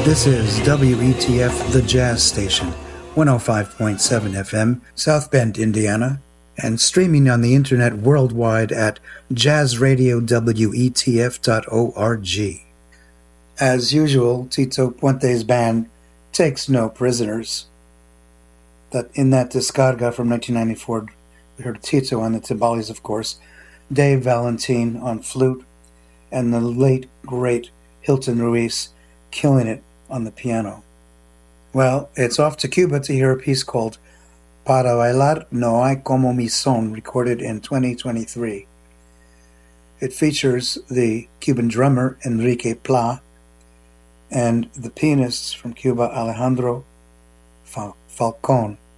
This is WETF, the Jazz Station, 105.7 FM, South Bend, Indiana, and streaming on the internet worldwide at jazzradiowetf.org. As usual, Tito Puente's band takes no prisoners. In that Descarga from 1994, we heard Tito on the timbales, of course, Dave Valentin on flute, and the late, great Hilton Ruiz killing it on the piano. Well, it's off to Cuba to hear a piece called Para Bailar No Hay Como Mi Son, recorded in 2023. It features the Cuban drummer Enrique Pla and the pianists from Cuba Alejandro Falcón.